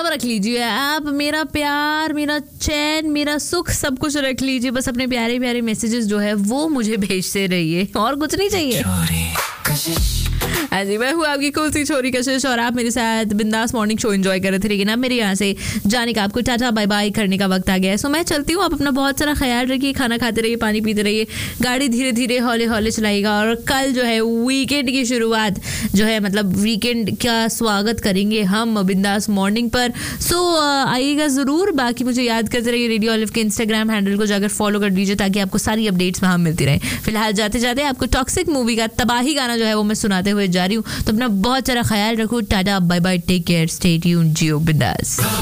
सब रख लीजिए आप, मेरा प्यार, मेरा चैन, मेरा सुख, सब कुछ रख लीजिए। बस अपने प्यारे प्यारे मैसेजेस जो है वो मुझे भेजते रहिए, और कुछ नहीं चाहिए। हाँ जी, मैं हूँ आपकी कूल सी छोरी कशिश और आप मेरे साथ बिंदास मॉर्निंग शो एंजॉय कर रहे थे। लेकिन अब मेरे यहाँ से जाने का, आपको टाटा बाय बाय करने का वक्त आ गया है। सो मैं चलती हूँ। आप अपना बहुत सारा ख्याल रखिए, खाना खाते रहिए, पानी पीते रहिए, गाड़ी धीरे धीरे हौले हौले चलाइएगा। और कल जो है वीकेंड की शुरुआत जो है, मतलब वीकेंड का स्वागत करेंगे हम बिंदास मॉर्निंग पर। सो आइएगा ज़रूर। बाकी मुझे याद करते रहिए, रेडियो ऑलिव के इंस्टाग्राम हैंडल को जाकर फॉलो कर दीजिए ताकि आपको सारी अपडेट्स वहाँ मिलती रहे। फिलहाल जाते जाते आपको टॉक्सिक मूवी का तबाही गाना जो है वो मैं सुनाते हुए जा रही हूँ। तो अपना बहुत सारा ख्याल रखो। Tata bye bye, take care, stay tuned, जियो बिंदास।